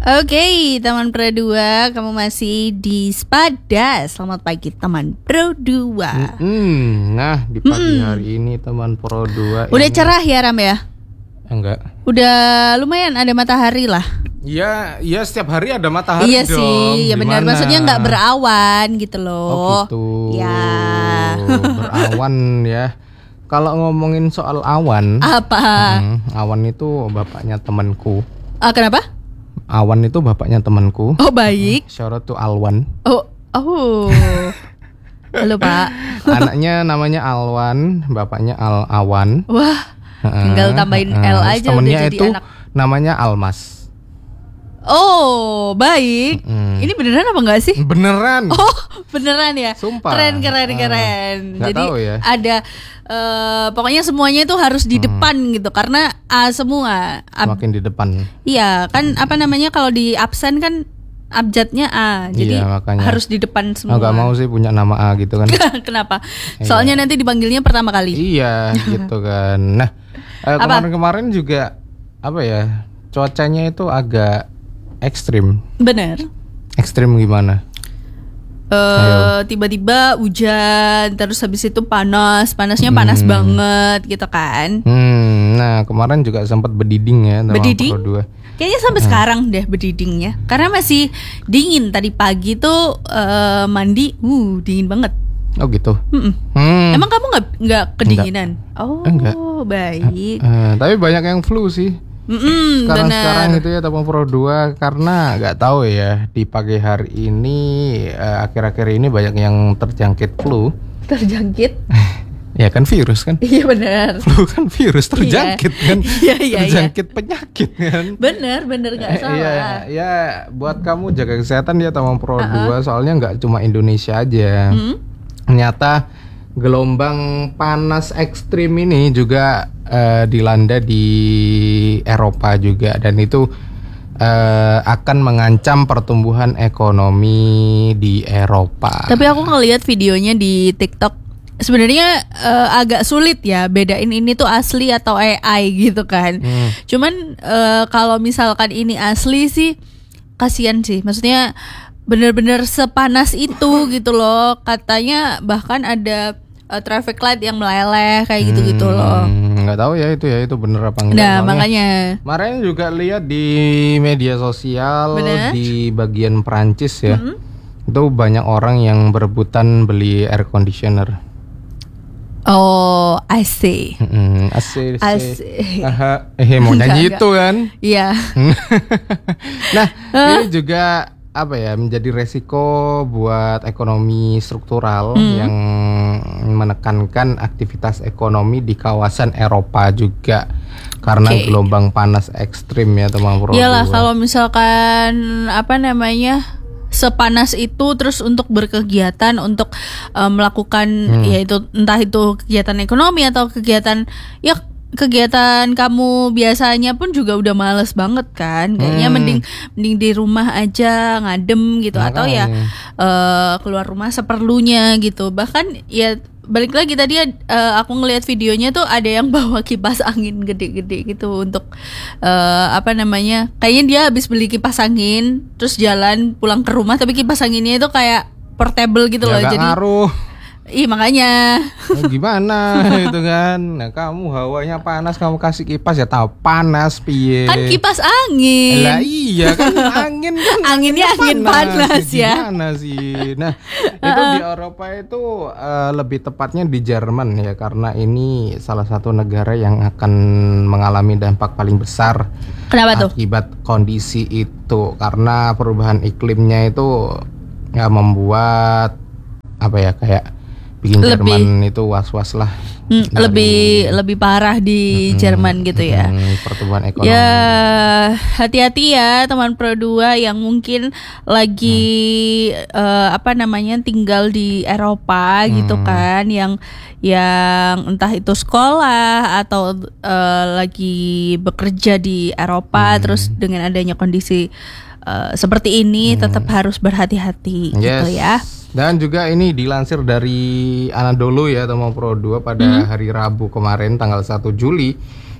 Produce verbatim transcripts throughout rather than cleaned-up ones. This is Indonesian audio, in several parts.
Oke, teman Pro dua, kamu masih di Spada. Selamat pagi teman Pro dua. Mm-mm. Nah, di pagi Mm-mm. hari ini teman Pro dua Udah ini... cerah ya Ram ya? Enggak. Udah lumayan ada matahari lah. Iya, iya setiap hari ada matahari iya dong. Iya sih, ya benar. Maksudnya nggak berawan gitu loh. Oh gitu. Ya. Berawan ya. Kalau ngomongin soal awan, apa? hmm, awan itu bapaknya temanku. Ah, kenapa? Awan itu bapaknya temanku. Oh baik. Shout out to Alwan. Oh, oh. Halo Pak. Anaknya namanya Alwan, bapaknya Al Awan. Wah, tinggal tambahin uh, L aja udah temennya jadi itu anak. Namanya Almas. Oh baik. Hmm. Ini beneran apa enggak sih? Beneran. Oh beneran ya. Sumpah. Keren keren keren. Uh, Jadi tahu ya. ada uh, pokoknya semuanya itu harus di depan hmm. gitu karena A semua. Ab- Semakin di depan. Iya kan apa namanya kalau di absen kan abjadnya A. Jadi iya, makanya. harus di depan semua. Oh, gak mau sih punya nama A gitu kan. Kenapa? Soalnya iya. nanti dipanggilnya pertama kali. Iya gitu kan. Nah eh, kemarin-kemarin juga apa ya, cuacanya itu agak ekstrim. Bener. Ekstrim gimana? Uh, tiba-tiba hujan, terus habis itu panas, panasnya panas hmm. banget gitu kan. Hmm, nah kemarin juga sempat bediding ya. Bediding? Kayaknya sampai hmm. sekarang deh bedidingnya, karena masih dingin. Tadi pagi tuh uh, mandi, uh dingin banget. Oh gitu. Hmm. Emang kamu nggak nggak kedinginan? Enggak. Oh Enggak. baik. Uh, uh, tapi banyak yang flu sih. Mm-mm, sekarang bener. sekarang itu ya teman Pro dua, karena nggak tahu ya di pagi hari ini uh, akhir-akhir ini banyak yang terjangkit flu. Terjangkit? Ya kan virus kan? Iya benar. Flu kan virus terjangkit iya. kan? Iya iya. Terjangkit iya. penyakit kan? Bener bener nggak eh, salah. Iya ya, buat kamu jaga kesehatan ya teman Pro dua, uh-uh. soalnya nggak cuma Indonesia aja. Hmm? Ternyata gelombang panas ekstrim ini juga uh, dilanda di Eropa juga, dan itu uh, akan mengancam pertumbuhan ekonomi di Eropa. Tapi aku ngelihat videonya di TikTok, sebenarnya uh, agak sulit ya bedain ini tuh asli atau A I gitu kan. Hmm. Cuman uh, kalau misalkan ini asli sih kasihan sih, maksudnya bener-bener sepanas itu gitu loh. Katanya bahkan ada uh, traffic light yang meleleh kayak gitu-gitu loh. Nggak tahu ya itu ya itu bener apa enggak. Nah makanya kemarin juga lihat di media sosial. Bener? Di bagian Perancis ya, mm-hmm. itu banyak orang yang berebutan beli air conditioner. Oh, I see. Mm-hmm. A C. I see. Aha, eh mau nyanyi itu kan? Iya. Nah, ini juga apa ya, menjadi resiko buat ekonomi struktural hmm. yang menekankan aktivitas ekonomi di kawasan Eropa juga karena okay. gelombang panas ekstrim ya teman Pro. Iyalah kalau misalkan apa namanya sepanas itu terus untuk berkegiatan untuk uh, melakukan hmm. yaitu entah itu kegiatan ekonomi atau kegiatan ya kegiatan kamu biasanya pun juga udah males banget kan, kayaknya hmm. mending mending di rumah aja ngadem gitu. Makanya. Atau ya uh, keluar rumah seperlunya gitu. Bahkan ya balik lagi tadi uh, aku ngelihat videonya tuh ada yang bawa kipas angin gede-gede gitu untuk uh, apa namanya, kayaknya dia habis beli kipas angin terus jalan pulang ke rumah, tapi kipas anginnya itu kayak portable gitu ya, loh, jadi ngaruh. Ih makanya nah, gimana gitu kan. Nah kamu hawanya panas, kamu kasih kipas ya tahu panas piye. Kan kipas angin. Lah iya kan angin kan. Anginnya angin panas, panas ya. Gimana sih. Nah itu di Eropa itu uh, lebih tepatnya di Jerman ya, karena ini salah satu negara yang akan mengalami dampak paling besar. Kenapa tuh? Akibat kondisi itu, karena perubahan iklimnya itu ya membuat apa ya kayak bikin lebih, Jerman itu was-was lah. Hmm, lebih lebih parah di hmm, Jerman gitu ya. Hmm, pertumbuhan ekonomi. Ya hati-hati ya teman Pro dua yang mungkin lagi hmm. uh, apa namanya tinggal di Eropa hmm. gitu kan, yang yang entah itu sekolah atau uh, lagi bekerja di Eropa, hmm. terus dengan adanya kondisi uh, seperti ini hmm. tetap harus berhati-hati yes. gitu ya. Dan juga ini dilansir dari Anadolu ya teman Pro dua pada hmm. hari Rabu kemarin tanggal satu Juli,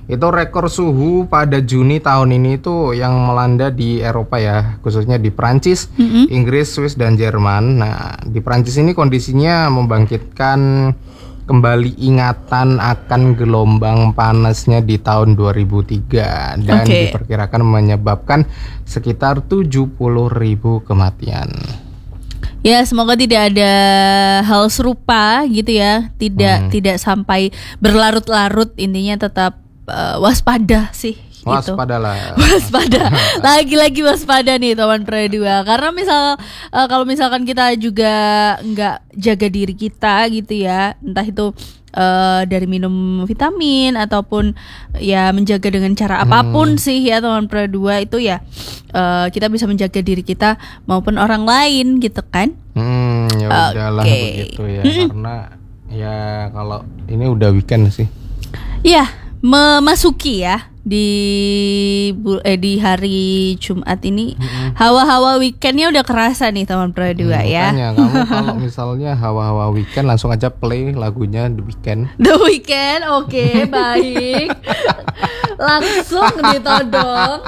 Itu rekor suhu pada Juni tahun ini itu yang melanda di Eropa ya, khususnya di Prancis, mm-hmm. Inggris, Swiss, dan Jerman. Nah, di Prancis ini kondisinya membangkitkan kembali ingatan akan gelombang panasnya di tahun dua ribu tiga dan okay. diperkirakan menyebabkan sekitar tujuh puluh ribu kematian. Ya, semoga tidak ada hal serupa gitu ya, tidak hmm. tidak sampai berlarut-larut, intinya tetap Uh, waspada sih. Waspada gitu. lah. Waspada. Lagi-lagi waspada nih teman Pro dua. Karena misal uh, kalau misalkan kita juga nggak jaga diri kita gitu ya, entah itu uh, dari minum vitamin ataupun ya menjaga dengan cara apapun hmm. sih ya teman Pro dua itu ya uh, kita bisa menjaga diri kita maupun orang lain gitu kan. Hmm, ya udahlah okay. begitu ya. Hmm. Karena ya kalau ini udah weekend sih. Iya. Memasuki ya di eh, di hari Jumat ini mm-hmm. hawa-hawa weekendnya udah kerasa nih teman Pro dua hmm, ya. Makanya kamu kalau misalnya hawa-hawa weekend langsung aja play lagunya The Weeknd. The Weeknd, oke okay, baik. Langsung ditodong.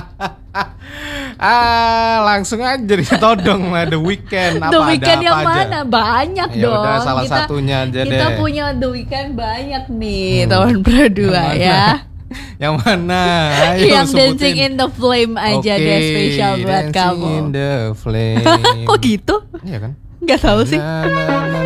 Ah, langsung aja ditodong lah The Weeknd. Apa The Weeknd ada yang apa mana? Aja? Banyak ya dong. Udah salah kita, satunya aja kita deh. Kita punya The Weeknd banyak nih, hmm. teman Pro dua ya. Yang mana? Ayo yang sebutin. Dancing in the Flame aja okay, deh spesial buat Dancing kamu. in the Flame. Kok gitu? Iya kan? Gak tahu sih. Na, na, na.